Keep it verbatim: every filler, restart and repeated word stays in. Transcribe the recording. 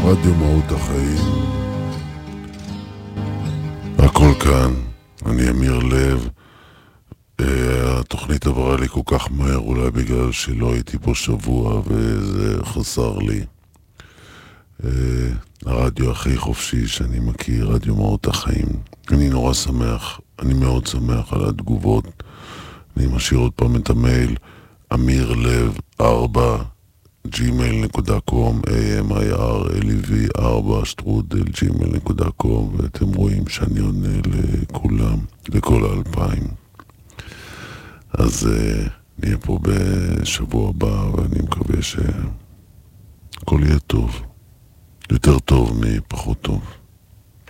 רדיו מהות החיים. הכל כאן, אני אמיר לב. התוכנית עברה לי כל כך מהר, אולי בגלל שלא הייתי פה שבוע וזה חסר לי. הרדיו הכי חופשי שאני מכיר, רדיו מהות החיים. אני נורא שמח, אני מאוד שמח על התגובות. אני משאיר עוד פעם את המייל אמיר לב ארבע ג'ימייל נקודה קום, A-M-I-R-L-E-V ארבע שטרודל ג'ימייל נקודה קום, ואתם רואים שאני עונה לכולם, לכל האלפיים. אז uh, נהיה פה בשבוע הבא, ואני מקווה שהכל יהיה טוב, יותר טוב מפחות טוב.